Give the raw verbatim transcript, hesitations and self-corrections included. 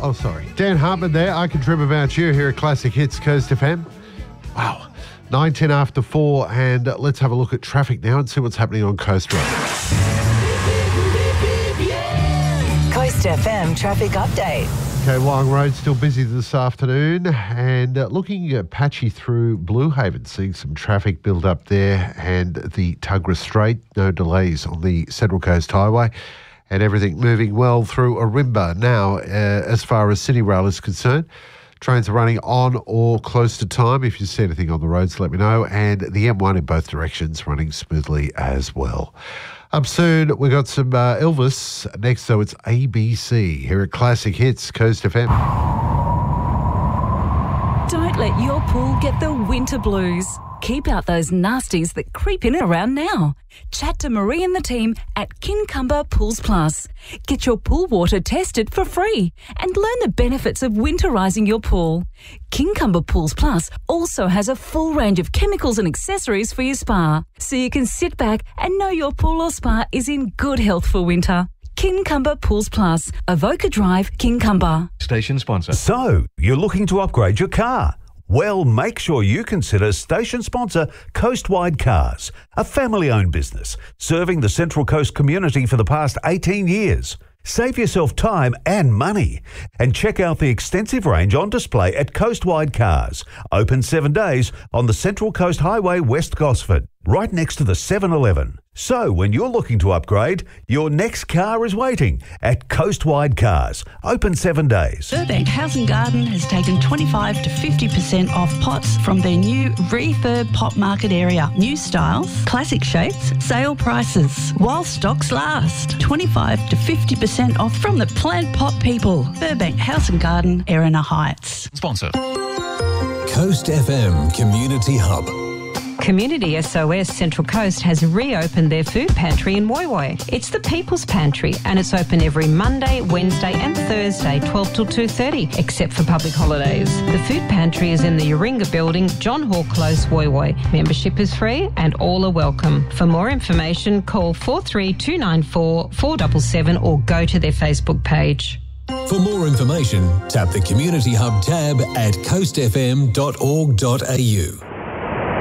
oh, sorry. Dan Hartman there. I Can Dream About You here at Classic Hits Coast F M. Wow. nine ten after four, and uh, let's have a look at traffic now and see what's happening on Coast Road. Coast F M traffic update. Okay, Wyong Road still busy this afternoon, and uh, looking uh, patchy through Blue Haven, seeing some traffic build up there, and the Tuggerah Strait, no delays on the Central Coast Highway, and everything moving well through Arimba. Now, uh, as far as City Rail is concerned, trains are running on or close to time. If you see anything on the roads, let me know. And the M one in both directions running smoothly as well. Up soon, we got some uh, Elvis. Next, though, it's A B C here at Classic Hits Coast F M. Don't let your pool get the winter blues. Keep out those nasties that creep in around now. Chat to Marie and the team at Kincumber Pools Plus. Get your pool water tested for free and learn the benefits of winterising your pool. Kincumber Pools Plus also has a full range of chemicals and accessories for your spa, so you can sit back and know your pool or spa is in good health for winter. Kincumber Pools Plus, Avoca Drive, Kincumber. Station sponsor. So, you're looking to upgrade your car? Well, make sure you consider station sponsor Coastwide Cars, a family-owned business serving the Central Coast community for the past eighteen years. Save yourself time and money and check out the extensive range on display at Coastwide Cars, open seven days on the Central Coast Highway, West Gosford, right next to the seven eleven. So when you're looking to upgrade, your next car is waiting at Coastwide Cars, open seven days. Burbank House and Garden has taken twenty-five to fifty percent off pots from their new refurb pot market area. New styles, classic shapes, sale prices. While stocks last, twenty-five to fifty percent off from the plant pot people. Burbank House and Garden, Erina Heights. Sponsor. Coast F M Community Hub. Community S O S Central Coast has reopened their food pantry in Woy Woy. It's the People's Pantry and it's open every Monday, Wednesday and Thursday, twelve till two thirty, except for public holidays. The food pantry is in the Yoringa building, John Hall Close, Woy Woy. Membership is free and all are welcome. For more information, call four three two nine four, four seven seven or go to their Facebook page. For more information, tap the Community Hub tab at coast f m dot org dot a u.